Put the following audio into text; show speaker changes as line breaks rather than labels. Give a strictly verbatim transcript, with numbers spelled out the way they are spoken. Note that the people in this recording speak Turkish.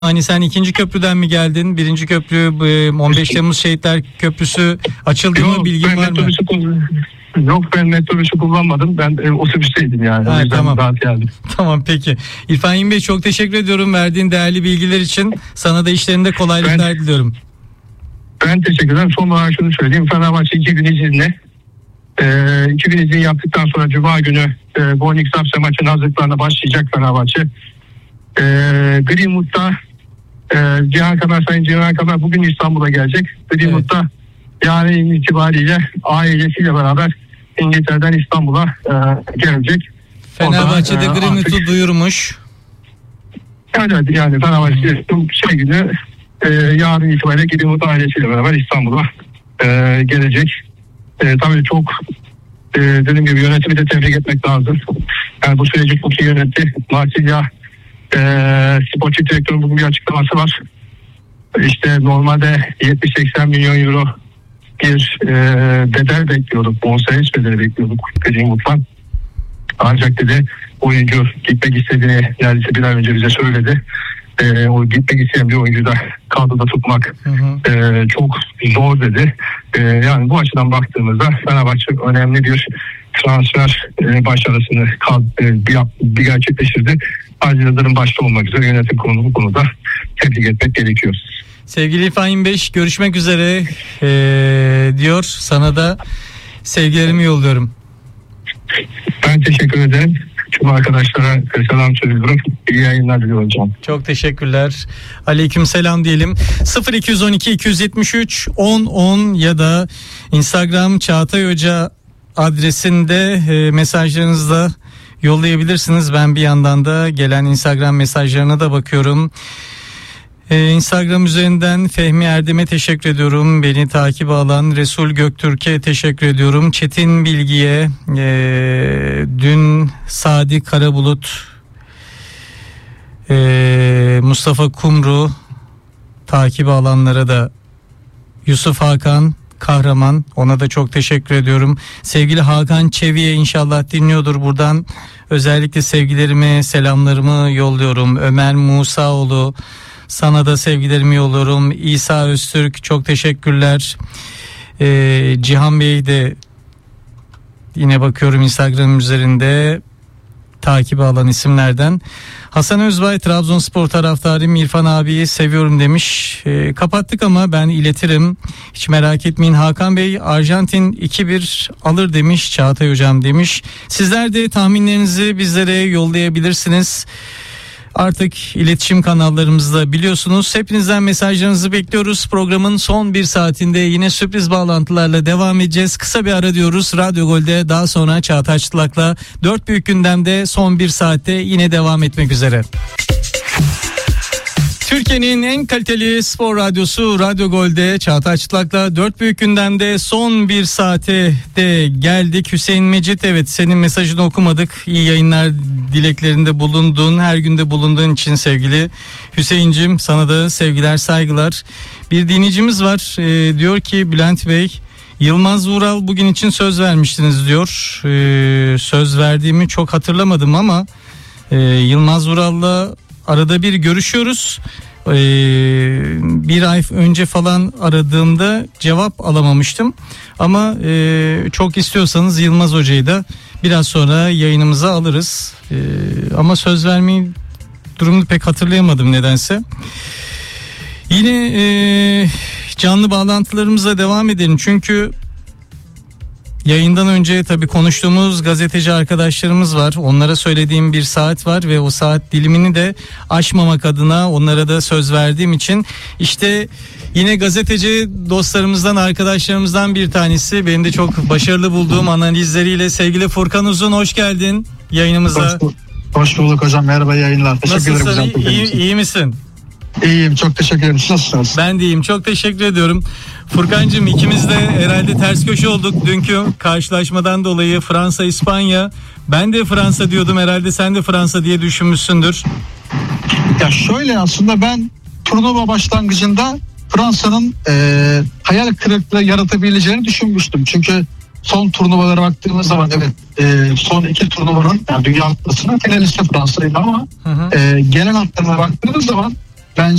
Hani sen ikinci köprüden mi geldin? Birinci köprü on beş Temmuz Şehitler Köprüsü açıldı
Yok,
mı? Bilgin var mı?
Yok, ben metrobüsü kullanmadım. Ben e, otobüsteydim yani.
Ha,
o yüzden
tamam.
rahat geldim.
Tamam, peki. İrfan Yim Bey, çok teşekkür ediyorum verdiğin değerli bilgiler için. Sana da işlerinde kolaylıklar
Ben-
diliyorum.
Ben teşekkür ederim. Son olarak şunu söyleyeyim. Fenerbahçe iki gün izinle. E, iki gün izin yaptıktan sonra Cuma günü e, Bonik Zapse maçının hazırlıklarına başlayacak Fenerbahçe. E, Greenwood'da e, Cihan Kamer, Sayın Cihan Kamer bugün İstanbul'a gelecek. Greenwood'da yarın itibariyle ailesiyle beraber İngiltere'den İstanbul'a e, gelecek.
Fenerbahçe'de
Orada, e,
Greenwood'u
artık-
duyurmuş.
Evet, evet, yani Fenerbahçe şey günü e, yarın itibariyle Greenwood ailesiyle beraber İstanbul'a e, gelecek. E, tabii çok e, dediğim gibi yönetimi de tebrik etmek lazım. Yani bu süreci çok iyi yönetti. Marsilya e, sportif direktörün bugün bir açıklaması var. İşte normalde yetmiş seksen milyon euro bir e, bedel bekliyorduk. Bonservis bedeli bekliyorduk Greenwood'dan. Ancak dedi oyuncu gitmek istediğini neredeyse bir ay önce bize söyledi. Ee, o gitmek isteyen bir oyuncuyu da kadroda tutmak
Hı hı.
e, çok zor dedi. E, yani bu açıdan baktığımızda Fenerbahçe önemli bir transfer e, başarısını kad, e, bir, bir gerçekleştirdi. Aziz Yıldırım başta olmak üzere yönetim kurulu bu konuda tebrik etmek gerekiyor.
Sevgili İrfan Yim Bey, görüşmek üzere ee, diyor. Sana da sevgilerimi yolluyorum.
Ben teşekkür ederim. Tüm arkadaşlara selam söylüyorum. İyi yayınlar diliyorum hocam.
Çok teşekkürler. Aleykümselam diyelim. sıfır iki on iki iki yetmiş üç on on ya da Instagram Çağatay Hoca adresinde e, mesajlarınızla yollayabilirsiniz. Ben bir yandan da gelen Instagram mesajlarına da bakıyorum. Ee, Instagram üzerinden Fehmi Erdem'e teşekkür ediyorum. Beni takip alan Resul Göktürk'e teşekkür ediyorum. Çetin Bilgi'ye, e, dün Sadi Karabulut, e, Mustafa Kumru takip alanlara da, Yusuf Hakan Kahraman, ona da çok teşekkür ediyorum. Sevgili Hakan Çevi'ye, inşallah dinliyordur, buradan özellikle sevgilerimi, selamlarımı yolluyorum. Ömer Musaoğlu, sana da sevgilerimi yolluyorum. İsa Öztürk, çok teşekkürler. Ee, Cihan Bey de yine bakıyorum Instagram üzerinde takibi alan isimlerden. Hasan Özbay, Trabzonspor taraftarıyım, İrfan abiyi seviyorum demiş. Ee, kapattık ama ben iletirim, hiç merak etmeyin. Hakan Bey, Arjantin iki bir alır demiş. Çağatay hocam demiş. Sizler de tahminlerinizi bizlere yollayabilirsiniz. Artık iletişim kanallarımızda biliyorsunuz. Hepinizden mesajlarınızı bekliyoruz. Programın son bir saatinde yine sürpriz bağlantılarla devam edeceğiz. Kısa bir ara diyoruz Radyo Gol'de, daha sonra Çağatay Çıtlak'la dört büyük gündemde son bir saatte yine devam etmek üzere. Türkiye'nin en kaliteli spor radyosu Radyo Gol'de Çağatay Çıtlak'la dört büyük gündemde son bir saate de geldik. Hüseyin Mecit, evet, senin mesajını okumadık. İyi yayınlar dileklerinde bulunduğun, her günde bulunduğun için sevgili Hüseyin'cim, sana da sevgiler, saygılar. Bir dinleyicimiz var, ee, diyor ki Bülent Bey, Yılmaz Vural bugün için söz vermiştiniz diyor. Ee, söz verdiğimi çok hatırlamadım ama e, Yılmaz Vural'la arada bir görüşüyoruz. Ee, bir ay önce falan aradığımda cevap alamamıştım. Ama e, çok istiyorsanız Yılmaz Hoca'yı da biraz sonra yayınımıza alırız. Ee, ama söz vermeyi durumunu pek hatırlayamadım nedense. Yine e, canlı bağlantılarımıza devam edelim. Çünkü yayından önce tabii konuştuğumuz gazeteci arkadaşlarımız var. Onlara söylediğim bir saat var ve o saat dilimini de aşmamak adına onlara da söz verdiğim için işte yine gazeteci dostlarımızdan, arkadaşlarımızdan bir tanesi, benim de çok başarılı bulduğum analizleriyle sevgili Furkan Uzun, hoş geldin yayınımıza.
Hoş, hoş bulduk hocam, merhaba, yayınlar. Teşekkür ederim
Nasılsın?
hocam.
İyi, iyi misin?
İyiyim, çok teşekkür ederim. Siz nasılsınız?
Ben de iyiyim, çok teşekkür ediyorum. Furkancığım, ikimiz de herhalde ters köşe olduk dünkü karşılaşmadan dolayı. Fransa İspanya, ben de Fransa diyordum, herhalde sen de Fransa diye düşünmüşsündür.
Ya şöyle, aslında ben turnuva başlangıcında Fransa'nın e, hayal kırıklığı yaratabileceğini düşünmüştüm. Çünkü son turnuvalara baktığımız zaman evet e, son iki turnuvanın, yani Dünya Kupası'nın finalisti Fransa'ydı ama hı hı. E, genel hatlarına baktığımız zaman